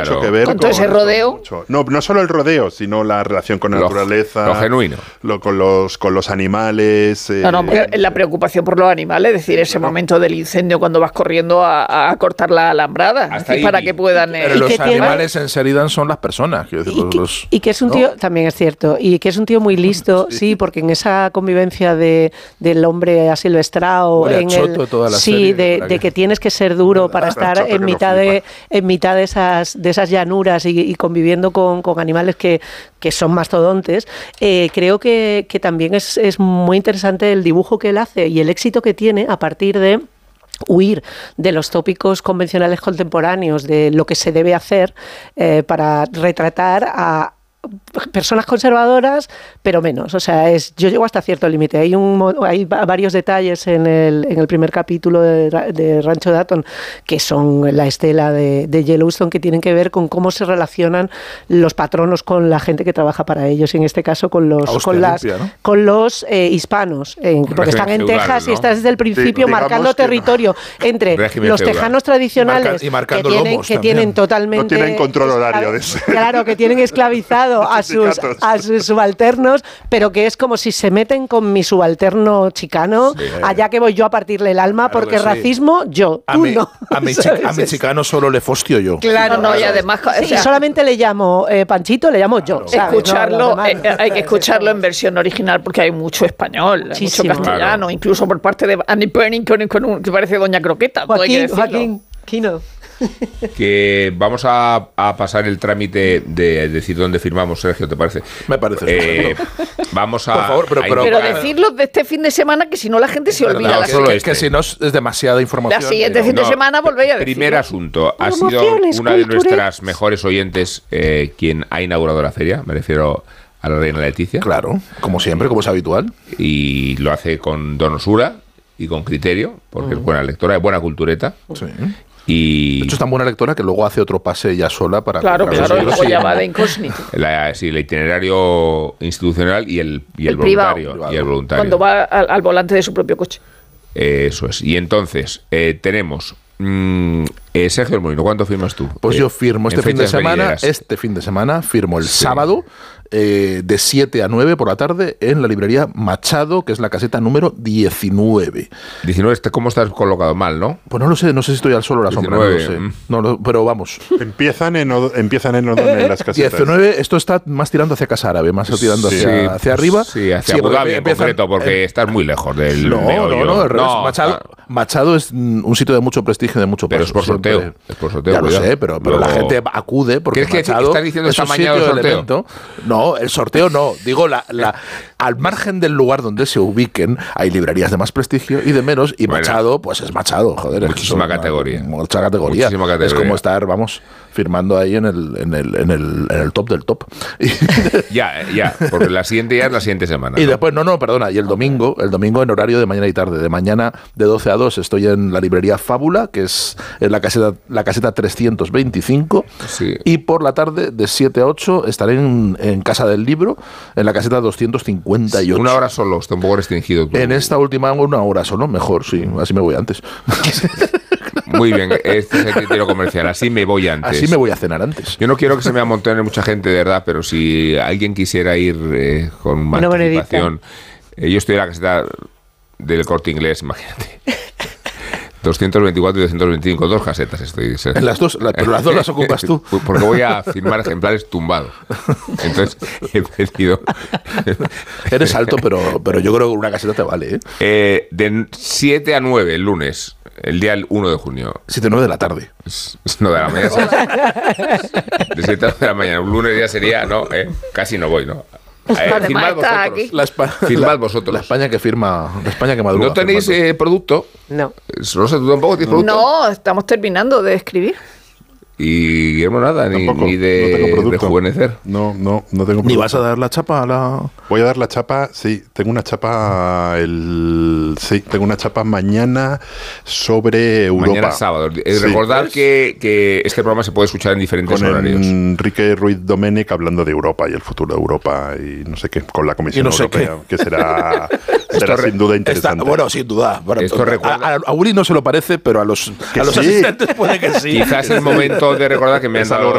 mucho que ver con todo ese rodeo. No solo el rodeo, sino la relación con la naturaleza. Lo genuino. Con los animales. La preocupación por los animales, es decir, ese momento del incendio cuando vas corriendo a cortar la alambrada, para que puedan... Pero los animales en Sheridan son las personas. Y que es un tío, también es cierto, y que es un tío muy listo, sí, porque en esa convivencia del hombre asilvestrado, de que tienes que ser duro para estar en mitad de esas llanuras y conviviendo con animales que son mastodontes, creo que también es muy interesante el dibujo que él hace y el éxito que tiene a partir de huir de los tópicos convencionales contemporáneos de lo que se debe hacer para retratar a personas conservadoras, pero menos. O sea, yo llego hasta cierto límite. Hay varios detalles en el primer capítulo de Rancho Dayton que son la estela de Yellowstone, que tienen que ver con cómo se relacionan los patronos con la gente que trabaja para ellos, y en este caso con los hispanos, porque están en Texas, ¿no? Y estás desde el principio marcando territorio entre los tejanos tradicionales que tienen totalmente... No tienen control horario de eso. Claro, que tienen esclavizado a sus subalternos, pero que es como si se meten con mi subalterno chicano, allá que voy yo a partirle el alma, porque racismo tú no. A mi chicano solo le fostio yo. Claro, y además... solamente le llamo Panchito, le llamo yo. Escucharlo, hay que escucharlo en versión original porque hay mucho español, mucho castellano, incluso por parte de Annie Pennington, que parece Doña Croqueta. Joaquín Quino. Que vamos a pasar el trámite de decir dónde firmamos, Sergio, ¿te parece? Me parece. Vamos a... Por favor, pero decirlo de este fin de semana, que si no la gente se olvida. Que si no es demasiada información. La siguiente fin de semana volvéis a decir. Primer asunto. Ha sido una de nuestras mejores oyentes quien ha inaugurado la feria. Me refiero a la reina Leticia. Claro, como siempre, como es habitual. Y lo hace con donosura y con criterio, porque es buena lectora, es buena cultureta. Sí. Y de hecho es tan buena lectora que luego hace otro pase ella sola para... Claro, luego ya va de incógnito. El itinerario institucional y el voluntario. Y el voluntario. Cuando va al volante de su propio coche. Eso es. Y entonces, tenemos... Sergio Molino, ¿cuánto firmas tú? Pues yo firmo este fin de semana firmo el sábado de 7 a 9 por la tarde en la librería Machado, que es la caseta número 19. 19, ¿cómo estás colocado? Mal, ¿no? Pues no sé si estoy al sol o a la sombra, no lo sé. Pero vamos. Empiezan en O'Donnell las casetas. 19, esto está más tirando hacia Casa Árabe, más tirando hacia arriba. Sí, hacia Abu Dhabi en concreto, porque estás muy lejos del meollo. Machado es un sitio de mucho prestigio, de mucho peso. Pero es por sorteo. Ya lo sé, pero la gente acude porque ¿Qué estás diciendo esta mañana del sorteo? No, el sorteo no. Digo, al margen del lugar donde se ubiquen, hay librerías de más prestigio y de menos, y Machado, pues es Machado, joder. Muchísima categoría. Mucha categoría. Es como estar, firmando ahí en el top del top. Ya, porque la siguiente ya es la siguiente semana. Y después, perdona, y el domingo en horario de mañana y tarde. De mañana de 12 a 2 estoy en la librería Fábula, que es en la caseta 325, sí. Y por la tarde de 7 a 8 estaré en Casa del Libro, en la caseta 258. Una hora solo, está un poco restringido. En esta última una hora solo, mejor, sí, así me voy antes. Muy bien, este es el criterio comercial, así me voy antes. Así me voy a cenar antes. Yo no quiero que se me amontone mucha gente, de verdad, pero si alguien quisiera ir con más anticipación... yo estoy en la caseta del Corte Inglés, imagínate. 224 y 225, dos casetas estoy. En las dos, pero las dos las ocupas tú. Porque voy a firmar ejemplares tumbados. Entonces he pedido... Eres alto, pero yo creo que una caseta te vale, ¿eh? De 7 a 9 el lunes, el día 1 de junio. 7 a 9 de la tarde. No, de la mañana. De 7 a 9 de la mañana. Un lunes ya sería, casi no voy, ¿no? Firmad vosotros. La España que madruga. ¿No tenéis producto? No. Rosa, ¿tú tampoco tienes producto? No, estamos terminando de escribir. Y Guillermo nada, ni de rejuvenecer. No tengo producto. ¿Ni vas a dar la chapa a la...? Voy a dar la chapa, sí. Tengo una chapa tengo una chapa mañana sobre Europa. Mañana sábado. Recordad que este programa se puede escuchar en diferentes horarios. Con Enrique Ruiz Domènech hablando de Europa y el futuro de Europa y no sé qué, con la Comisión Europea, que será sin duda interesante. Bueno, sin duda. A Uri no se lo parece, pero a los asistentes puede que sí. Quizás es el momento de recordar que me han dado